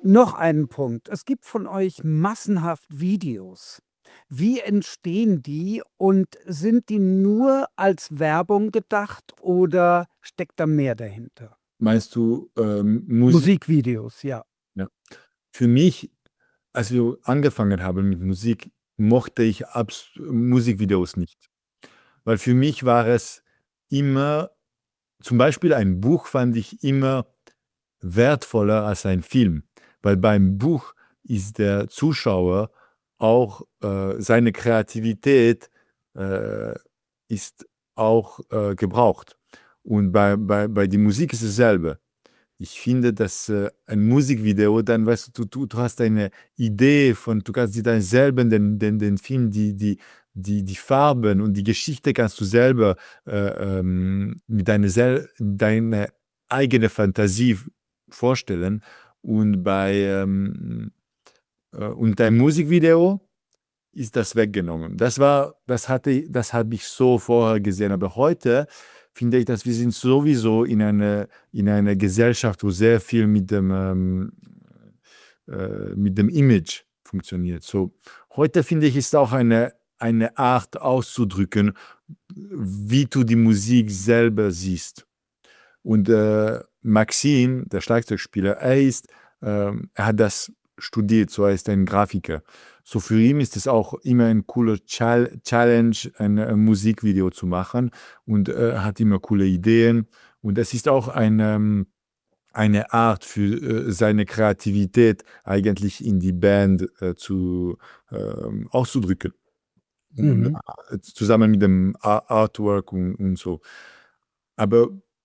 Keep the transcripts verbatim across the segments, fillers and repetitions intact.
Noch einen Punkt. Es gibt von euch massenhaft Videos. Wie entstehen die und sind die nur als Werbung gedacht oder steckt da mehr dahinter? Meinst du, ähm, Musik? Musikvideos, ja. Ja. Für mich, als wir angefangen haben mit Musik, mochte ich abs Musikvideos nicht. Weil für mich war es immer zum Beispiel ein Buch fand ich immer wertvoller als ein Film, weil beim Buch ist der Zuschauer auch äh, seine Kreativität äh, ist auch äh, gebraucht. Und bei, bei, bei der Musik ist es dasselbe. Ich finde, dass äh, ein Musikvideo, dann weißt du, du, du hast eine Idee von, du kannst dir dann selber den, den, den Film, die, die, die, die Farben und die Geschichte kannst du selber äh, ähm, mit deiner sel deine eigene Fantasie vorstellen. Und bei ähm, äh, und dein Musikvideo ist das weggenommen. Das war, das hatte, das habe ich so vorher gesehen. Aber heute finde ich, dass wir sind sowieso in einer in einer Gesellschaft, wo sehr viel mit dem ähm, äh, mit dem Image funktioniert. So heute finde ich, ist auch eine eine Art auszudrücken, wie du die Musik selber siehst. Und äh, Maxim, der Schlagzeugspieler, er ist, ähm, er hat das studiert, so er ist ein Grafiker. So für ihn ist es auch immer ein cooler Chal Challenge, ein, ein Musikvideo zu machen und äh, er hat immer coole Ideen. Und es ist auch ein, ähm, eine Art für äh, seine Kreativität eigentlich in die Band äh, zu ähm, auszudrücken. Und, Mhm. äh, zusammen mit dem Ar Artwork und, und so. Aber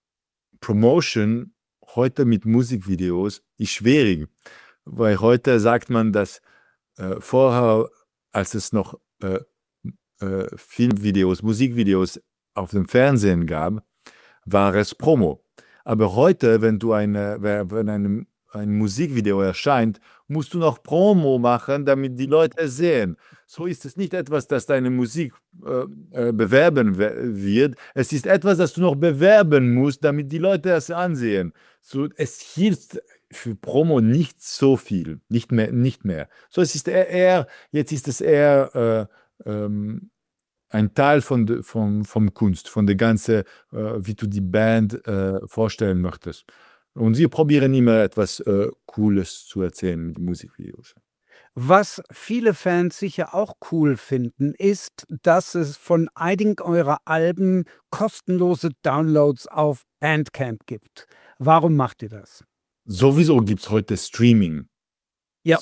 Promotion heute mit Musikvideos ist schwierig, weil heute sagt man, dass äh, vorher, als es noch äh, äh, Filmvideos, Musikvideos auf dem Fernsehen gab, war es Promo. Aber heute, wenn du eine, wenn ein, ein Musikvideo erscheint, musst du noch Promo machen, damit die Leute es sehen. So ist es nicht etwas, das deine Musik äh, äh, bewerben wird. Es ist etwas, das du noch bewerben musst, damit die Leute es ansehen. So, es hilft für Promo nicht so viel, nicht mehr, nicht mehr. So, es ist eher, eher jetzt ist es eher äh, ähm, ein Teil von, de, von, vom Kunst, von der ganzen, äh, wie du die Band äh, vorstellen möchtest. Und sie probieren immer etwas äh, Cooles zu erzählen mit Musikvideos. Was viele Fans sicher auch cool finden, ist, dass es von einigen eurer Alben kostenlose Downloads auf Bandcamp gibt. Warum macht ihr das? Sowieso gibt es heute Streaming. Ja.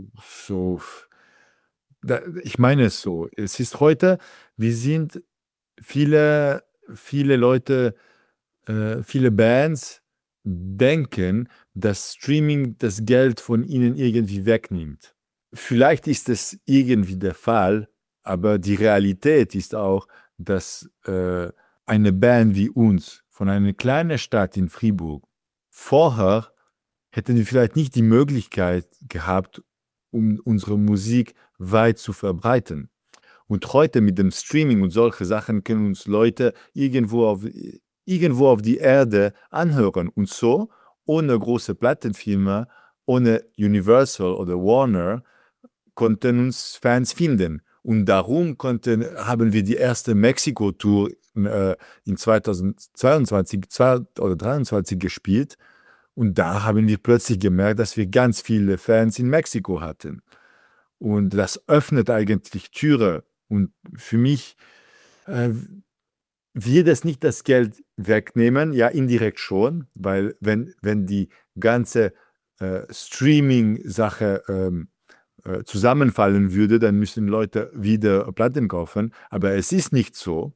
So, da, ich meine es so. Es ist heute, wir sind viele, viele Leute, äh, viele Bands denken, dass Streaming das Geld von ihnen irgendwie wegnimmt. Vielleicht ist es irgendwie der Fall, aber die Realität ist auch, dass äh, eine Band wie uns von einer kleinen Stadt in Fribourg vorher hätten wir vielleicht nicht die Möglichkeit gehabt, um unsere Musik weit zu verbreiten. Und heute mit dem Streaming und solche Sachen können uns Leute irgendwo auf, irgendwo auf die Erde anhören. Und so, ohne große Plattenfirma, ohne Universal oder Warner, konnten uns Fans finden. Und darum konnten, haben wir die erste Mexiko-Tour äh, in zweitausendzweiundzwanzig zwei, oder dreiundzwanzig gespielt. Und da haben wir plötzlich gemerkt, dass wir ganz viele Fans in Mexiko hatten. Und das öffnet eigentlich Türen. Und für mich äh, wird es nicht das Geld wegnehmen, ja, indirekt schon, weil wenn, wenn die ganze äh, Streaming-Sache ähm, äh, zusammenfallen würde, dann müssen Leute wieder Platten kaufen. Aber es ist nicht so.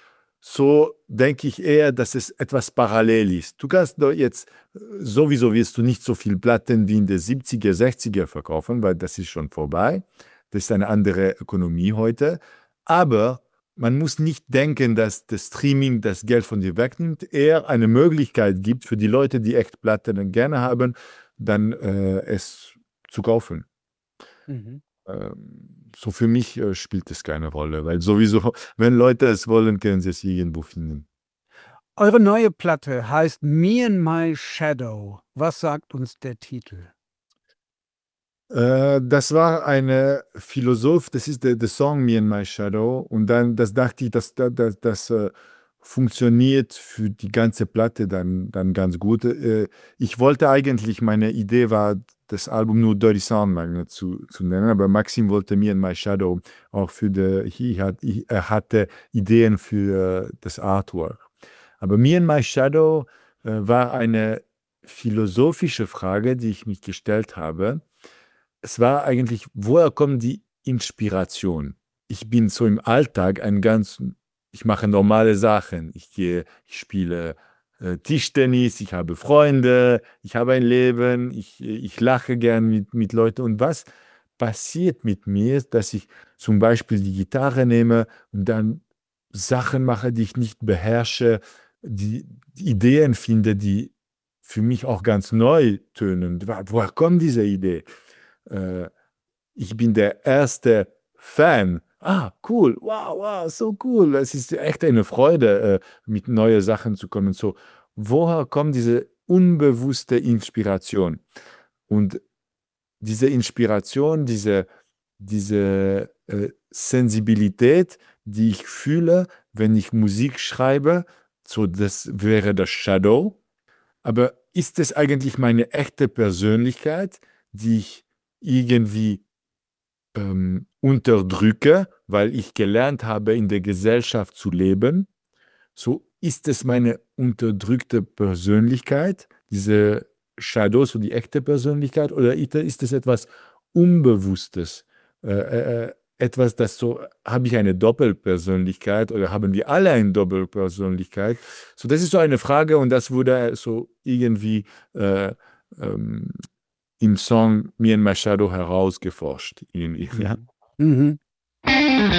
So denke ich eher, dass es etwas parallel ist. Du kannst doch jetzt, äh, sowieso wirst du nicht so viel Platten wie in den siebziger, sechziger verkaufen, weil das ist schon vorbei. Das ist eine andere Ökonomie heute. Aber man muss nicht denken, dass das Streaming das Geld von dir wegnimmt, eher eine Möglichkeit gibt für die Leute, die echt Platten gerne haben, dann äh, es zu kaufen. Mhm. Ähm, so für mich äh, spielt es keine Rolle, weil sowieso, wenn Leute es wollen, können sie es irgendwo finden. Eure neue Platte heißt „Me and My Shadow“. Was sagt uns der Titel? Äh, das war eine Philosoph, das ist der, der Song Me and My Shadow. Und dann das dachte ich, dass das, das, das äh, funktioniert für die ganze Platte dann, dann ganz gut. Äh, ich wollte eigentlich, meine Idee war, das Album nur Dirty Sound zu, zu nennen, aber Maxim wollte Me and My Shadow auch für die, he hat, er hatte Ideen für äh, das Artwork. Aber Me and My Shadow äh, war eine philosophische Frage, die ich mich gestellt habe. Es war eigentlich, woher kommt die Inspiration? Ich bin so im Alltag ein ganz, ich mache normale Sachen. Ich gehe, ich spiele äh, Tischtennis, ich habe Freunde, ich habe ein Leben, ich, ich lache gern mit, mit Leuten. Und was passiert mit mir, dass ich zum Beispiel die Gitarre nehme und dann Sachen mache, die ich nicht beherrsche, die, die Ideen finde, die für mich auch ganz neu tönen. Woher kommt diese Idee? Äh, ich bin der erste Fan. Ah, cool, wow, wow, so cool. Es ist echt eine Freude, äh, mit neuen Sachen zu kommen. So, woher kommt diese unbewusste Inspiration? Und diese Inspiration, diese, diese äh, Sensibilität, die ich fühle, wenn ich Musik schreibe, so das wäre das Shadow. Aber ist es eigentlich meine echte Persönlichkeit, die ich irgendwie ähm, unterdrücke, weil ich gelernt habe, in der Gesellschaft zu leben? So ist es meine unterdrückte Persönlichkeit, diese Shadows, so die echte Persönlichkeit, oder ist es etwas Unbewusstes? Äh, äh, etwas, das so, habe ich eine Doppelpersönlichkeit oder haben wir alle eine Doppelpersönlichkeit? So, das ist so eine Frage und das wurde so irgendwie äh, ähm, im Song Me and My Shadow herausgeforscht. Irgendwie. Ja. Mhm.